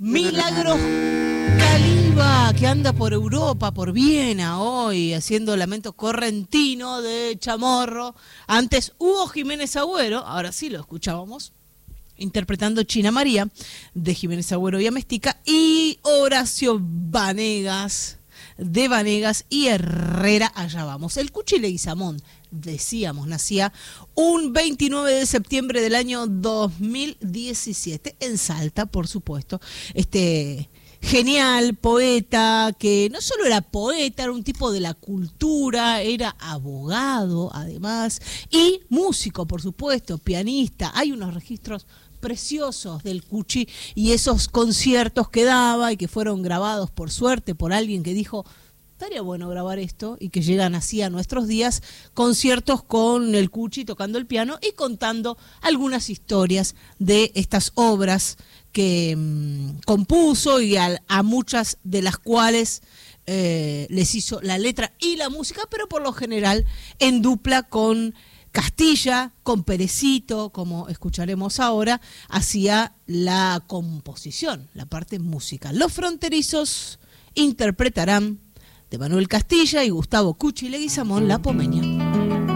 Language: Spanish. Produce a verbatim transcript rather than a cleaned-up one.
Milagros Caliba, que anda por Europa, por Viena hoy, haciendo Lamento Correntino de Chamorro. Antes Hugo Jiménez Agüero, ahora sí lo escuchábamos, interpretando China María, de Jiménez Agüero y Amestica. Y Horacio Vanegas, de Vanegas y Herrera, allá vamos. El Cuchi Leguizamón, decíamos, nacía un veintinueve de septiembre del año dos mil diecisiete en Salta, por supuesto. Este genial poeta que no solo era poeta, era un tipo de la cultura, era abogado además y músico, por supuesto, pianista. Hay unos registros preciosos del Cuchi y esos conciertos que daba y que fueron grabados por suerte por alguien que dijo estaría bueno grabar esto y que llegan así a nuestros días, conciertos con el Cuchi tocando el piano y contando algunas historias de estas obras que mmm, compuso y a, a muchas de las cuales eh, les hizo la letra y la música, pero por lo general en dupla con Castilla, con Perecito, como escucharemos ahora, hacía la composición, la parte musical. Los Fronterizos interpretarán de Manuel Castilla y Gustavo Cuchi Leguizamón, La Pomeña.